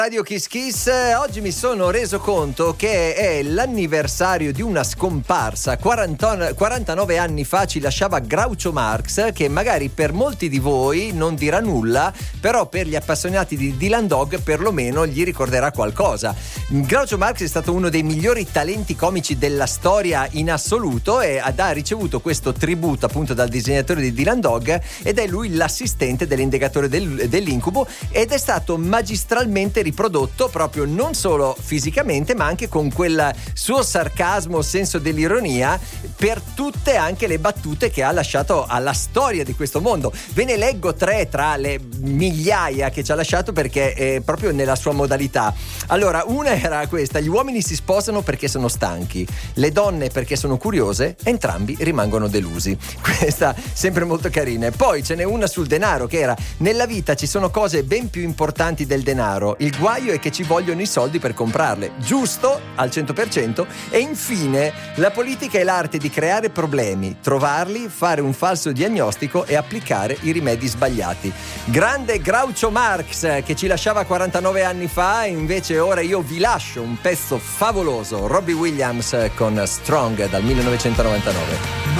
Radio Kiss Kiss, oggi mi sono reso conto che è l'anniversario di una scomparsa. 49 anni fa ci lasciava Groucho Marx, che magari per molti di voi non dirà nulla, però per gli appassionati di Dylan Dog perlomeno gli ricorderà qualcosa. Groucho Marx è stato uno dei migliori talenti comici della storia in assoluto e ha ricevuto questo tributo appunto dal disegnatore di Dylan Dog, ed è lui l'assistente dell'indegatore dell'incubo, ed è stato magistralmente riprodotto proprio non solo fisicamente ma anche con quel suo sarcasmo, senso dell'ironia per tutte anche le battute che ha lasciato alla storia di questo mondo. Ve ne leggo 3 tra le migliaia che ci ha lasciato, perché è proprio nella sua modalità. Allora, una era questa: gli uomini si sposano perché sono stanchi, le donne perché sono curiose, entrambi rimangono delusi. Questa sempre molto carina. E poi ce n'è una sul denaro che era: nella vita ci sono cose ben più importanti del denaro, il guaio è che ci vogliono i soldi per comprarle. Giusto al 100%. E infine, la politica è l'arte di creare problemi, trovarli, fare un falso diagnostico e applicare i rimedi sbagliati. Grande Groucho Marx, che ci lasciava 49 anni fa, e invece ora io vi lascio un pezzo favoloso, Robbie Williams con Strong dal 1999.